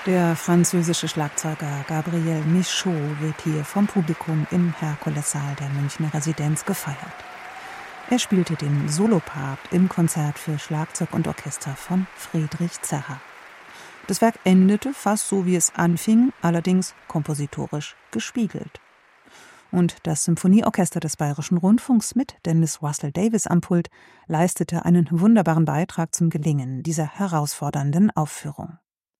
Der französische Schlagzeuger Gabriel Michaud wird hier vom Publikum im Herkulessaal der Münchner Residenz gefeiert. Er spielte den Solopart im Konzert für Schlagzeug und Orchester von Friedrich Zerha. Das Werk endete fast so, wie es anfing, allerdings kompositorisch gespiegelt. Und das Symphonieorchester des Bayerischen Rundfunks mit Dennis Russell Davies am Pult leistete einen wunderbaren Beitrag zum Gelingen dieser herausfordernden Aufführung.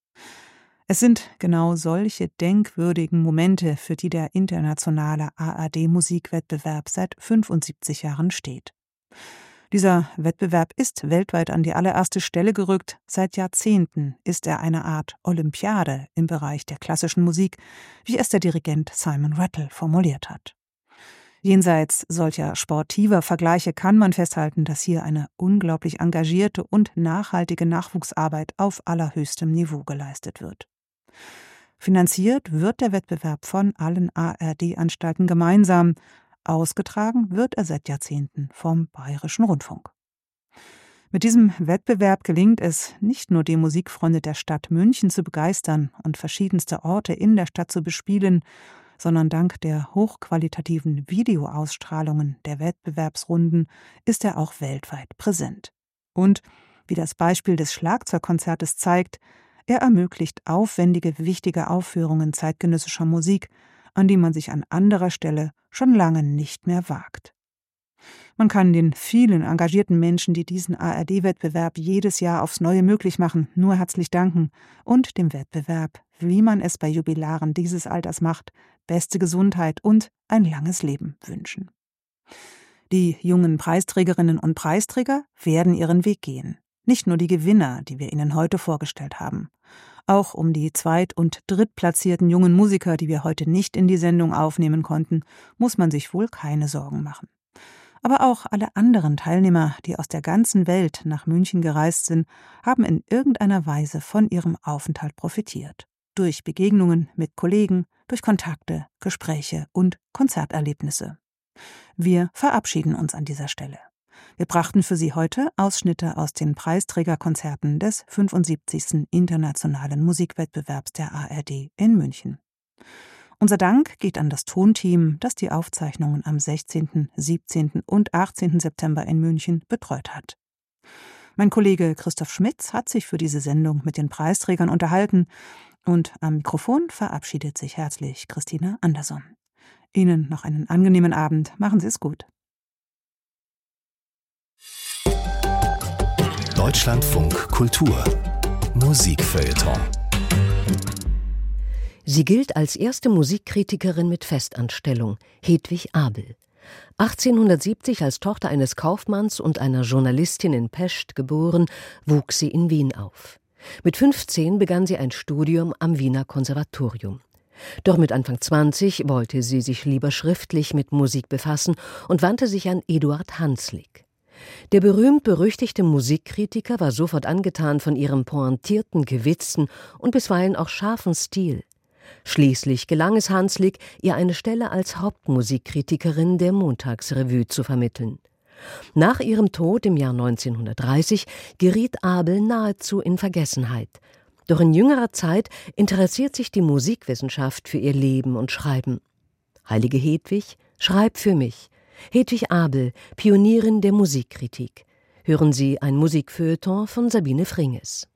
Es sind genau solche denkwürdigen Momente, für die der internationale ARD-Musikwettbewerb seit 75 Jahren steht. Dieser Wettbewerb ist weltweit an die allererste Stelle gerückt. Seit Jahrzehnten ist er eine Art Olympiade im Bereich der klassischen Musik, wie es der Dirigent Simon Rattle formuliert hat. Jenseits solcher sportiver Vergleiche kann man festhalten, dass hier eine unglaublich engagierte und nachhaltige Nachwuchsarbeit auf allerhöchstem Niveau geleistet wird. Finanziert wird der Wettbewerb von allen ARD-Anstalten gemeinsam. Ausgetragen wird er seit Jahrzehnten vom Bayerischen Rundfunk. Mit diesem Wettbewerb gelingt es, nicht nur die Musikfreunde der Stadt München zu begeistern und verschiedenste Orte in der Stadt zu bespielen, sondern dank der hochqualitativen Videoausstrahlungen der Wettbewerbsrunden ist er auch weltweit präsent. Und, wie das Beispiel des Schlagzeugkonzertes zeigt, er ermöglicht aufwendige, wichtige Aufführungen zeitgenössischer Musik, an die man sich an anderer Stelle schon lange nicht mehr wagt. Man kann den vielen engagierten Menschen, die diesen ARD-Wettbewerb jedes Jahr aufs Neue möglich machen, nur herzlich danken und dem Wettbewerb, wie man es bei Jubilaren dieses Alters macht, beste Gesundheit und ein langes Leben wünschen. Die jungen Preisträgerinnen und Preisträger werden ihren Weg gehen. Nicht nur die Gewinner, die wir Ihnen heute vorgestellt haben. Auch um die zweit- und drittplatzierten jungen Musiker, die wir heute nicht in die Sendung aufnehmen konnten, muss man sich wohl keine Sorgen machen. Aber auch alle anderen Teilnehmer, die aus der ganzen Welt nach München gereist sind, haben in irgendeiner Weise von ihrem Aufenthalt profitiert. Durch Begegnungen mit Kollegen, durch Kontakte, Gespräche und Konzerterlebnisse. Wir verabschieden uns an dieser Stelle. Wir brachten für Sie heute Ausschnitte aus den Preisträgerkonzerten des 75. Internationalen Musikwettbewerbs der ARD in München. Unser Dank geht an das Tonteam, das die Aufzeichnungen am 16., 17. und 18. September in München betreut hat. Mein Kollege Christoph Schmitz hat sich für diese Sendung mit den Preisträgern unterhalten und am Mikrofon verabschiedet sich herzlich Christina Anderson. Ihnen noch einen angenehmen Abend. Machen Sie es gut. Deutschlandfunk Kultur Musikfeuilleton. Sie gilt als erste Musikkritikerin mit Festanstellung, Hedwig Abel. 1870 als Tochter eines Kaufmanns und einer Journalistin in Pest geboren, wuchs sie in Wien auf. Mit 15 begann sie ein Studium am Wiener Konservatorium. Doch mit Anfang 20 wollte sie sich lieber schriftlich mit Musik befassen und wandte sich an Eduard Hanslick. Der berühmt-berüchtigte Musikkritiker war sofort angetan von ihrem pointierten, gewitzten und bisweilen auch scharfen Stil. Schließlich gelang es Hanslick, ihr eine Stelle als Hauptmusikkritikerin der Montagsrevue zu vermitteln. Nach ihrem Tod im Jahr 1930 geriet Abel nahezu in Vergessenheit. Doch in jüngerer Zeit interessiert sich die Musikwissenschaft für ihr Leben und Schreiben. Heilige Hedwig, schreib für mich. Hedwig Abel, Pionierin der Musikkritik. Hören Sie ein Musikfeuilleton von Sabine Fringes.